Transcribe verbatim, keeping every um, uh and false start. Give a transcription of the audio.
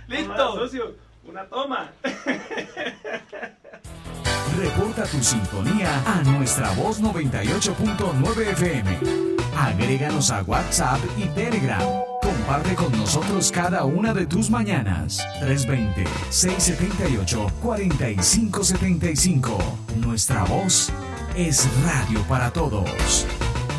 Listo, socio, una toma. Reporta tu sintonía a nuestra voz noventa y ocho punto nueve F M. Agréganos a WhatsApp y Telegram. Comparte con nosotros cada una de tus mañanas. tres dos cero, seis siete ocho, cuatro cinco siete cinco. Nuestra voz es radio para todos.